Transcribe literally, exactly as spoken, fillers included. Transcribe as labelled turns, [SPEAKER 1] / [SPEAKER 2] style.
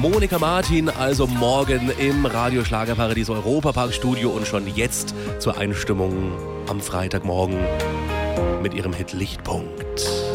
[SPEAKER 1] Monika Martin, also morgen im Radio Schlagerparadies Europapark-Studio und schon jetzt zur Einstimmung am Freitagmorgen mit ihrem Hit Lichtpunkt.